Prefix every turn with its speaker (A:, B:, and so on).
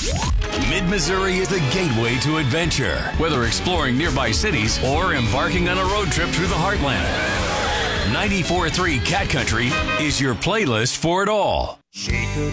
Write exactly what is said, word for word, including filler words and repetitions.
A: Mid-Missouri is the gateway to adventure, whether exploring nearby cities or embarking on a road trip through the heartland. ninety-four point three Cat Country is your playlist for it all.
B: She could